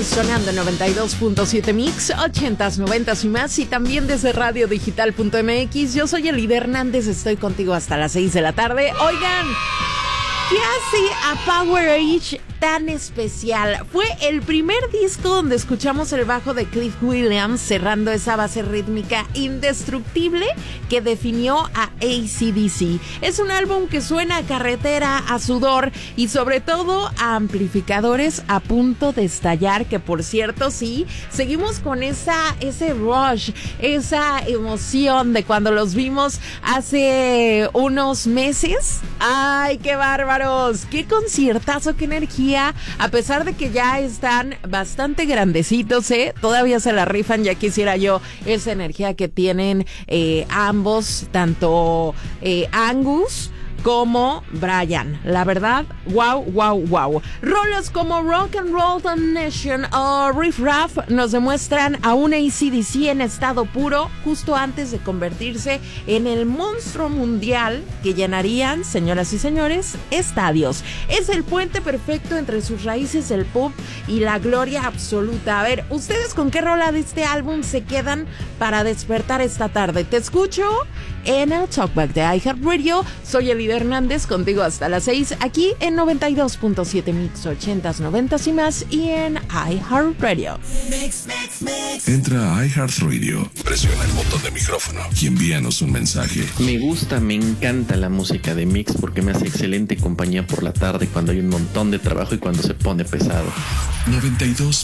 sonando 92.7 Mix, 80s, 90s y más, y también desde radiodigital.mx. Yo soy Elida Hernández, estoy contigo hasta las 6 de la tarde. Oigan, ¿qué hace a Power Age tan especial? Fue el primer disco donde escuchamos el bajo de Cliff Williams cerrando esa base rítmica indestructible que definió a AC/DC. Es un álbum que suena a carretera, a sudor y sobre todo a amplificadores a punto de estallar, que por cierto sí, seguimos con ese rush, esa emoción de cuando los vimos hace unos meses. ¡Ay, qué bárbaros! ¡Qué conciertazo, qué energía! A pesar de que ya están bastante grandecitos, todavía se la rifan. Ya quisiera yo esa energía que tienen ambos, tanto Angus como Brian. La verdad, wow, wow, wow. Rolas como Rock and Roll Damnation o Riff Raff nos demuestran a un AC/DC en estado puro justo antes de convertirse en el monstruo mundial que llenarían, señoras y señores, estadios. Es el puente perfecto entre sus raíces del pop y la gloria absoluta. A ver, ¿ustedes con qué rola de este álbum se quedan para despertar esta tarde? Te escucho en el Talkback de iHeartRadio. Soy Elida Hernández, contigo hasta las 6, aquí en 92.7 Mix, 80s, 90s y más, y en iHeartRadio. Entra a iHeartRadio, presiona el botón de micrófono y envíanos un mensaje. Me gusta, me encanta la música de Mix porque me hace excelente compañía por la tarde cuando hay un montón de trabajo y cuando se pone pesado.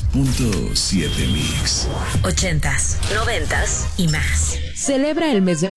92.7 Mix. 80s, 90s y más. Celebra el mes de